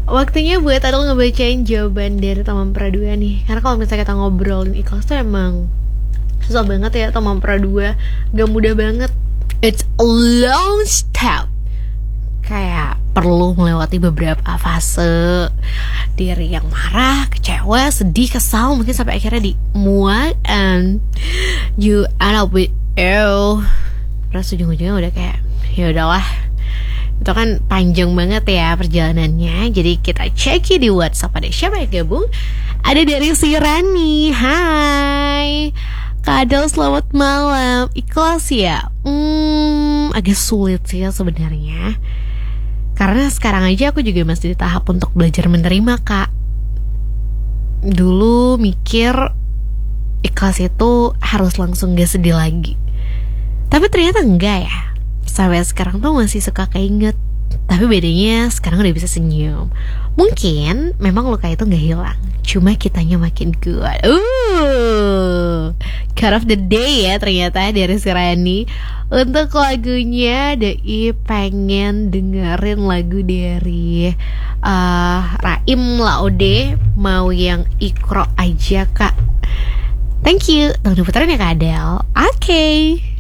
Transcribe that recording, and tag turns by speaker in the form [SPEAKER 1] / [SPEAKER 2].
[SPEAKER 1] Waktunya buat Adel ngebacain jawaban dari teman pradua nih. Karena kalau misalnya kita ngobrolin ikhlas tuh emang susah banget ya teman pradua. Gak mudah banget. It's a long step. Kayak perlu melewati beberapa fase. Dari yang marah, kecewa, sedih, kesal, mungkin sampai akhirnya di muak, and you end up with terus ujung-ujungnya udah kayak ya udahlah. Itu kan panjang banget ya perjalanannya. Jadi kita cek di WhatsApp, ada siapa yang gabung. Ada dari si Rani. Hai Kak Adel, selamat malam. Ikhlas ya? Agak sulit sih ya sebenarnya. Karena sekarang aja aku juga masih di tahap untuk belajar menerima, Kak. Dulu mikir ikhlas itu harus langsung gak sedih lagi. Tapi ternyata enggak ya. Sampai sekarang tuh masih suka keinget. Tapi bedanya sekarang udah bisa senyum. Mungkin memang luka itu gak hilang, cuma kitanya makin kuat. Cut of the day ya ternyata dari si Rani. Untuk lagunya, Doi pengen dengerin lagu dari Raim Laode. Mau yang Ikro aja, Kak. Thank you. Tunggu putaran ya Kak Adel. Oke.